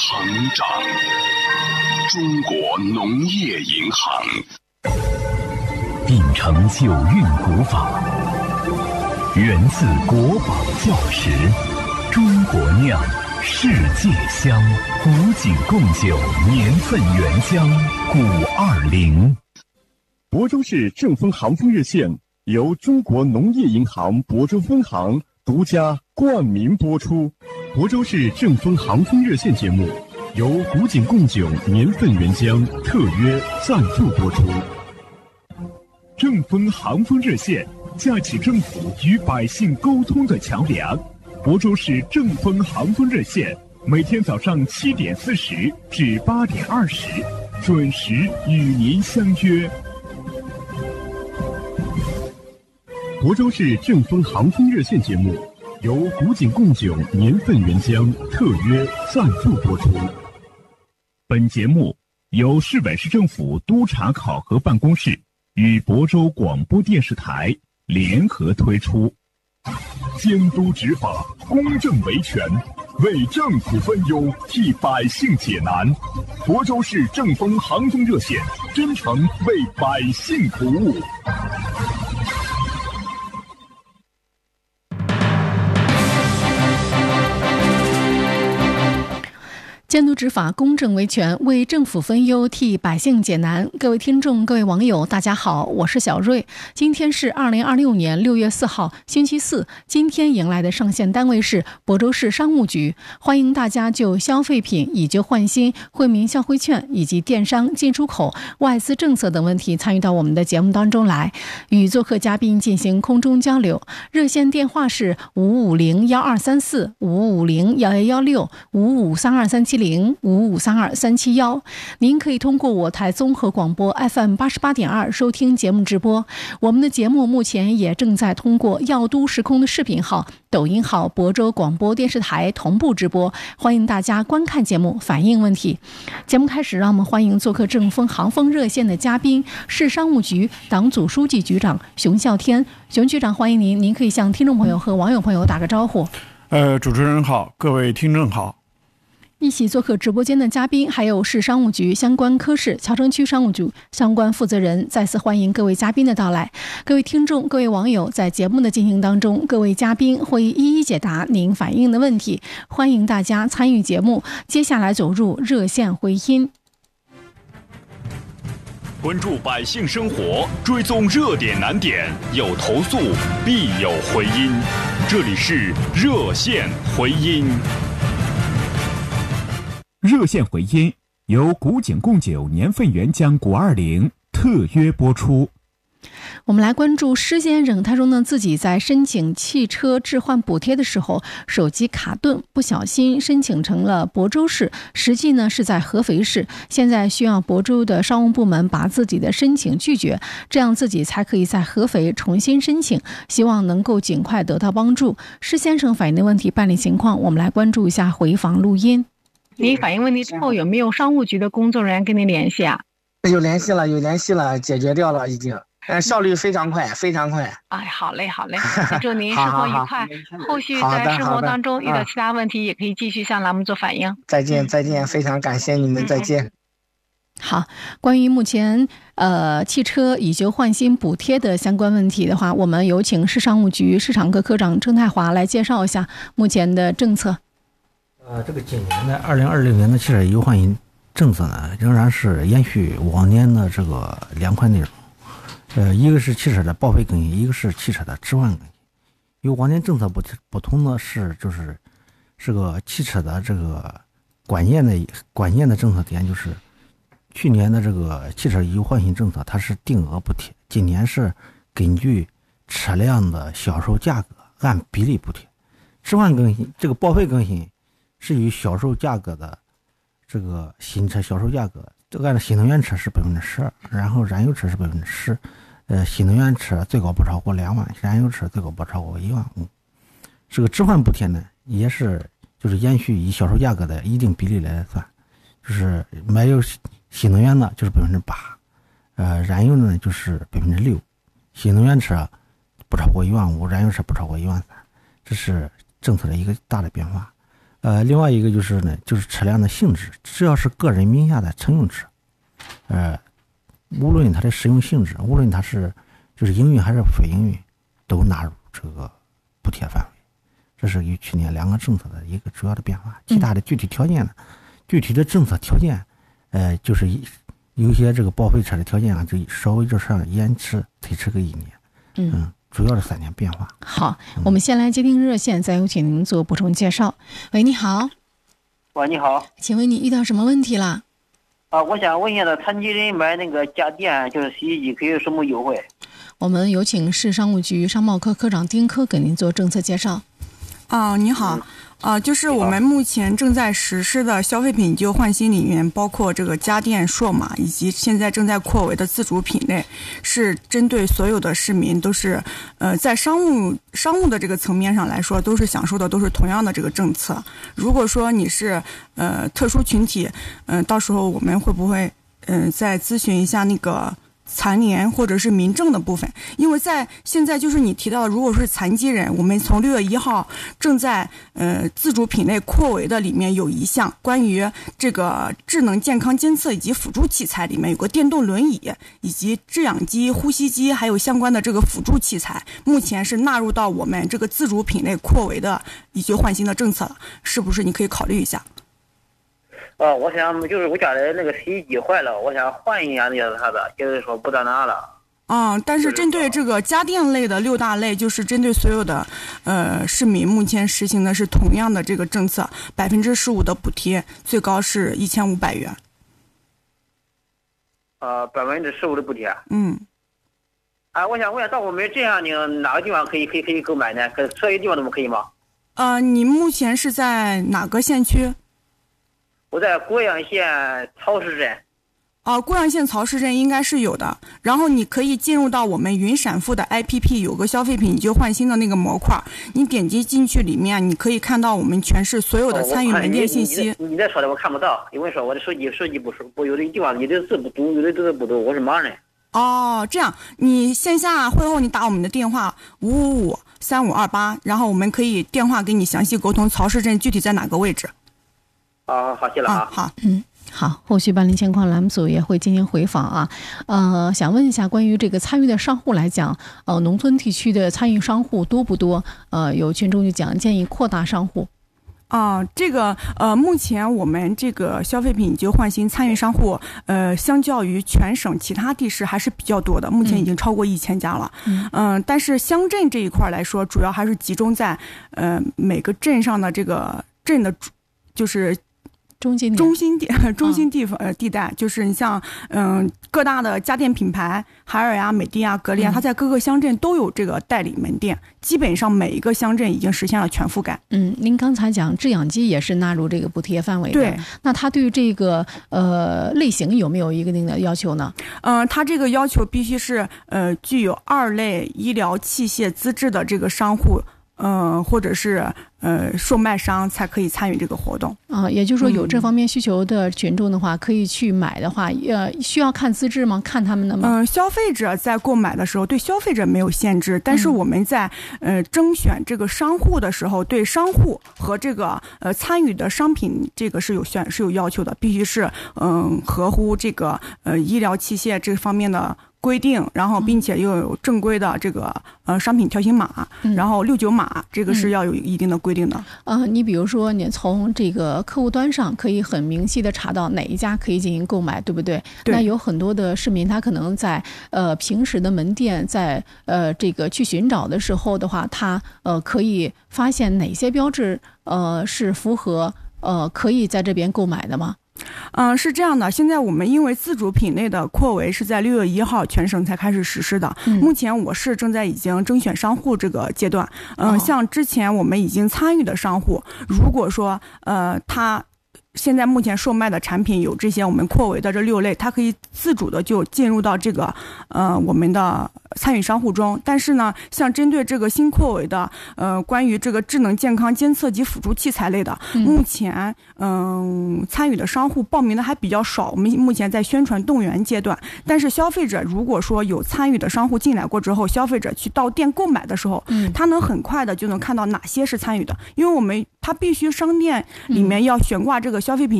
成长。中国农业银行秉承九韵古法，源自国宝教识，中国酿，世界香，古井贡酒，年份原浆520。 亳州市正丰航风热线由中国农业银行亳州分行独家冠名播出。亳州市正丰航风热线节目由古井贡酒年份原浆特约赞助播出。正丰航风热线架起政府与百姓沟通的桥梁。亳州市正丰航风热线每天早上7点40至8点20准时与您相约。亳州市正丰航风热线节目由古井贡酒年份原浆特约赞助播出。本节目由市委市政府督查考核办公室与亳州广播电视台联合推出。监督执法，公正维权，为政府分忧，替百姓解难。亳州市正丰航风热线真诚为百姓服务。 监督执法，公正维权，为政府分忧，替百姓解难。各位听众，各位网友，大家好，我是小瑞。今天是2026年6月4号，星期四。今天迎来的上线单位是亳州市商务局，欢迎大家就消费品以旧换新、惠民消费券以及电商、进出口、外资政策等问题参与到我们的节目当中来，与做客嘉宾进行空中交流。热线电话是5501234、5501116、5532370、5532371。您可以通过我台综合广播 FM 88.2收听节目直播。我们的节目目前也正在通过耀都时空的视频号、抖音号、亳州广播电视台同步直播，欢迎大家观看节目，反映问题。节目开始，让我们欢迎做客正丰航风热线的嘉宾，市商务局党组书记局长熊啸天。熊局长，欢迎您，您可以向听众朋友和网友朋友打个招呼。 主持人好，各位听众好。 一起做客直播间的嘉宾还有市商务局相关科室、桥城区商务局相关负责人，再次欢迎各位嘉宾的到来。各位听众、各位网友，在节目的进行当中，各位嘉宾会一一解答您反映的问题，欢迎大家参与节目。接下来走入热线回音， 关注百姓生活，追踪热点难点，有投诉必有回音。这里是热线回音。 热线回音由古井贡酒年份原浆520特约播出。 我们来关注施先生，他说呢，自己在申请汽车置换补贴的时候，手机卡顿，不小心申请成了亳州市，实际呢是在合肥市，现在需要亳州的商务部门把自己的申请拒绝，这样自己才可以在合肥重新申请，希望能够尽快得到帮助。施先生反映的问题办理情况，我们来关注一下回访录音。您反映问题之后，有没有商务局的工作人员跟您联系啊？ 有联系了，解决掉了已经。效率非常快，非常快。 哎，好嘞，祝您生活愉快。后续在生活当中遇到其他问题，也可以继续向栏目做反映。 再见，非常感谢你们，再见。 好，关于目前汽车以旧换新补贴的相关问题的话，我们有请市商务局市场科科长郑太华来介绍一下目前的政策。 这个今年的2026年的汽车以旧换新政策呢，仍然是延续往年的这个两块内容。一个是汽车的报废更新，一个是汽车的置换更新。与往年政策不同的是，就是这个汽车的这个关键的政策点，就是去年的这个汽车以旧换新政策，它是定额补贴，今年是根据车辆的销售价格按比例补贴。置换更新，这个报废更新是与销售价格的这个新车销售价格，这个按照新能源车是12%，然后燃油车是10%。新能源车最高不超过2万，燃油车最高不超过1万5。这个置换补贴呢，也是就是延续以销售价格的一定比例来算，就是买有新能源的就是8%，燃油呢就是6%，新能源车不超过1万5，燃油车不超过1万3，这是政策的一个大的变化。 另外一个就是呢，就是车辆的性质，只要是个人名下的乘用车，无论它的使用性质，无论它是就是营运还是非营运，都纳入这个补贴范围。这是与去年两个政策的一个主要的变化。其他的具体条件呢，具体的政策条件，就是有些这个报废车的条件啊，就稍微就是延迟推迟个1年。主要是3年变化。 好，我们先来接听热线，再有请您做补充介绍。喂，你好。 喂，你好， 请问你遇到什么问题了？ 我想问一下，残疾人买那个家电，就是洗衣机，可以有什么优惠？ 我们有请市商务局商贸科科长丁科给您做政策介绍。 你好，就是我们目前正在实施的消费品旧换新里面，包括这个家电、数码以及现在正在扩围的自主品类，是针对所有的市民，都是在商务的这个层面上来说，都是享受的都是同样的这个政策。如果说你是特殊群体，到时候我们会不会再咨询一下那个残联或者是民政的部分？因为在现在就是你提到的，如果是残疾人，我们从6月1号正在自主品类扩围的里面有一项关于这个智能健康监测以及辅助器材，里面有个电动轮椅以及制氧机、呼吸机还有相关的这个辅助器材，目前是纳入到我们这个自主品类扩围的以旧换新的政策了，是不是你可以考虑一下？ 我想就是我家的那个洗衣机坏了，我想换一下那个它的，就是说不咋拿了。 但是针对这个家电类的6大类，就是针对所有的市民，目前实行的是同样的这个政策，15%的补贴，最高是1500元。 15%的补贴。我想问一下，到我们这样的哪个地方可以购买呢？所有地方都可以吗？ 你目前是在哪个县区？ 我在郭阳县曹市镇。 郭阳县曹市镇应该是有的。然后你可以进入到我们云闪付的 APP， 有个消费品旧换新的那个模块，你点击进去里面，你可以看到我们全市所有的参与门店信息。 你在说的我看不到，因为说我的手机不有的地方有的字不读，有的字不读，我是盲人。 这样，你线下会后你打我们的电话555-3528，然后我们可以电话给你详细沟通曹市镇具体在哪个位置。 好，谢了啊。 好， 好，后续办理情况栏目组也会进行回访啊。想问一下，关于这个参与的商户来讲，农村地区的参与商户多不多？有群众就讲建议扩大商户。 这个目前我们这个消费品旧换新参与商户，相较于全省其他地市还是比较多的，目前已经超过1000家了。但是乡镇这一块来说，主要还是集中在每个镇上的这个镇的，就是中心地带，就是你像各大的家电品牌，海尔呀、美的呀、格力啊，它在各个乡镇都有这个代理门店，基本上每一个乡镇已经实现了全覆盖。 您刚才讲制氧机也是纳入这个补贴范围的， 对， 那它对于这个类型有没有一个定的要求呢？ 它这个要求必须是具有2类医疗器械资质的这个商户。或者是售卖商才可以参与这个活动也就是说有这方面需求的群众的话，可以去买的话，需要看资质吗？看他们的吗？ 消费者在购买的时候对消费者没有限制，但是我们在征选这个商户的时候，对商户和这个参与的商品这个是有要求的，必须是合乎这个医疗器械这方面的规定，然后并且又有正规的这个商品条形码，然后69码，这个是要有一定的规定的。 你比如说你从这个客户端上可以很明细的查到哪一家可以进行购买，对不对？ 对。 那有很多的市民他可能在平时的门店在这个去寻找的时候的话，他可以发现哪些标志是符合可以在这边购买的吗？ 是这样的，现在我们因为自主品类的扩围是在6月1号全省才开始实施的，目前我市正在已经征选商户这个阶段。像之前我们已经参与的商户，如果说他现在目前售卖的产品有这些我们扩围的这6类，它可以自主的就进入到这个我们的参与商户中。但是呢，像针对这个新扩围的关于这个智能健康监测及辅助器材类的，目前参与的商户报名的还比较少，我们目前在宣传动员阶段。但是消费者如果说有参与的商户进来过之后，消费者去到店购买的时候，他能很快的就能看到哪些是参与的，因为他必须商店里面要悬挂这个消费品